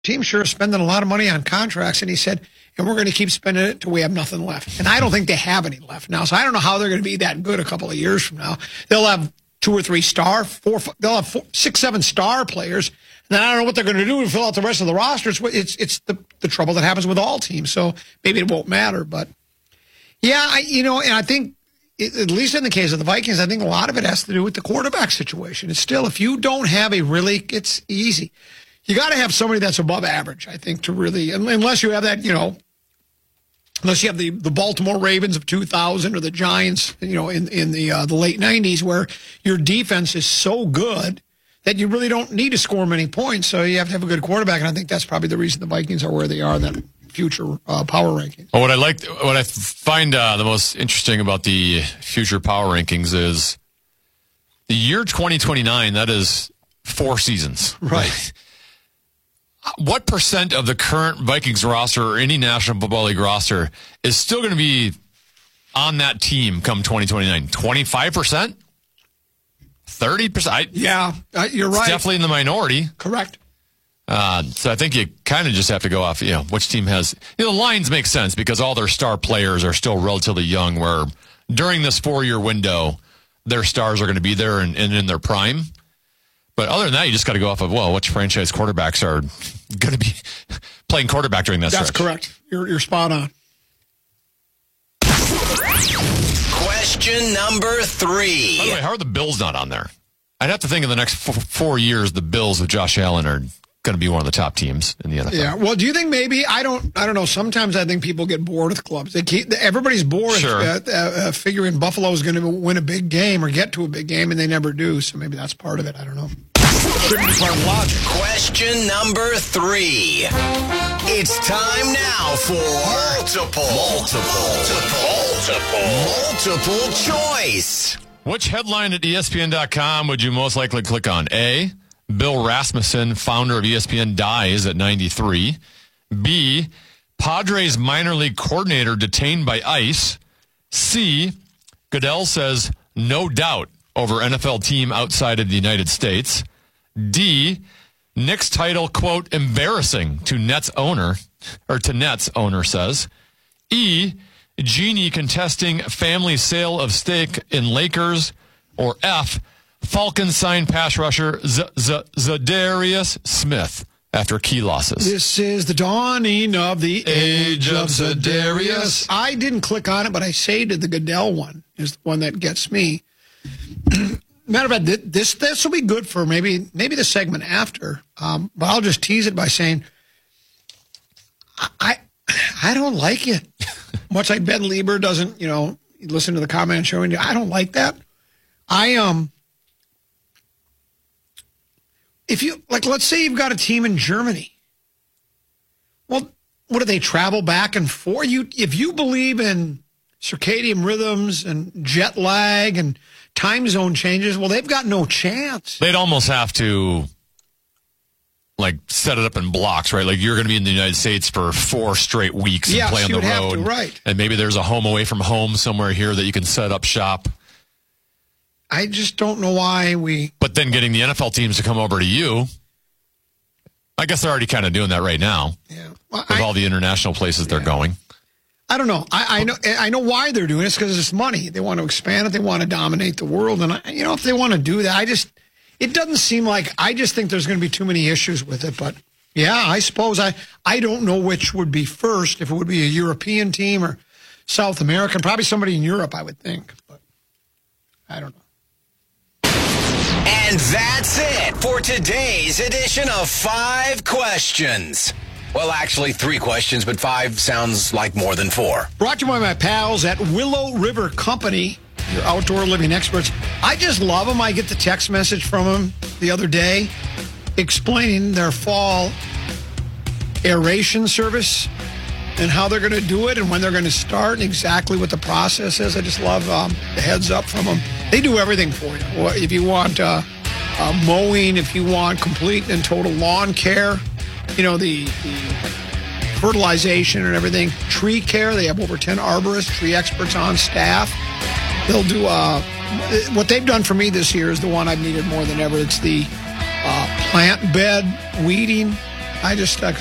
team sure is spending a lot of money on contracts. And he said, and we're going to keep spending it till we have nothing left. And I don't think they have any left now. So I don't know how they're going to be that good a couple of years from now. They'll have 2 or 3 star, they'll have 6, 7 star players. And then I don't know what they're going to do to fill out the rest of the roster. It's the trouble that happens with all teams. So maybe it won't matter. But yeah, and I think, at least in the case of the Vikings, I think a lot of it has to do with the quarterback situation. It's still, if you don't have it's easy. You got to have somebody that's above average, I think, to really, unless you have that, unless you have the Baltimore Ravens of 2000 or the Giants, in the late 90s, where your defense is so good that you really don't need to score many points. So you have to have a good quarterback, and I think that's probably the reason the Vikings are where they are in that future power rankings. Well, what I find the most interesting about the future power rankings is the year 2029. That is 4 seasons, right? What percent of the current Vikings roster or any National Football League roster is still going to be on that team come 2029? 25%? 30%? Yeah, you're right. It's definitely in the minority. Correct. So I think you kind of just have to go off, which team has, the lines make sense because all their star players are still relatively young, where during this 4-year window, their stars are going to be there and in their prime. But other than that, you just got to go off of, which franchise quarterbacks are going to be playing quarterback during that stretch. That's correct. You're spot on. Question number 3. By the way, how are the Bills not on there? I'd have to think in the next 4 years, the Bills with Josh Allen are going to be one of the top teams in the NFL. Yeah. Well, do you think maybe, I don't know. Sometimes I think people get bored with clubs. Everybody's bored figuring Buffalo's going to win a big game or get to a big game, and they never do. So maybe that's part of it. I don't know. Shouldn't be part of logic. Question number 3. It's time now for multiple choice. Which headline at ESPN.com would you most likely click on? A, Bill Rasmussen, founder of ESPN, dies at 93. B, Padres minor league coordinator detained by ICE. C, Goodell says no doubt over NFL team outside of the United States. D, Knicks title, quote, embarrassing to Nets owner says. E, Genie contesting family sale of stake in Lakers. Or F, Falcons signed pass rusher Zadarius Smith after key losses. This is the dawning of the age of Zadarius. I didn't click on it, but I shaded the Goodell one is the one that gets me. Matter of fact, this will be good for maybe the segment after. But I'll just tease it by saying I don't like it. Much like Ben Lieber doesn't, listen to the comment show, and I don't like that. If you let's say you've got a team in Germany. Well, what do they travel back and forth? If you believe in circadian rhythms and jet lag and time zone changes, well, they've got no chance. They'd almost have to set it up in blocks, right? Like you're going to be in the United States for 4 straight weeks and play on the road. Have to, right. And maybe there's a home away from home somewhere here that you can set up shop. I just don't know why we... But then getting the NFL teams to come over to you, I guess they're already kind of doing that right now. Yeah. Well, with all the international places they're going. I don't know. I know why they're doing this, because it's money. They want to expand it. They want to dominate the world. And, if they want to do that, it doesn't seem like... I just think there's going to be too many issues with it. But, yeah, I suppose I don't know which would be first, if it would be a European team or South American. Probably somebody in Europe, I would think. But I don't know. And that's it for today's edition of 5 Questions. Well, actually, 3 questions, but 5 sounds like more than 4. Brought to you by my pals at Willow River Company, your outdoor living experts. I just love them. I get the text message from them the other day explaining their fall aeration service and how they're going to do it and when they're going to start and exactly what the process is. I just love the heads up from them. They do everything for you. If you want mowing, if you want complete and total lawn care, the fertilization and everything, tree care. They have over 10 arborists, tree experts on staff. They'll do what they've done for me this year is the one I've needed more than ever. It's the plant bed weeding I just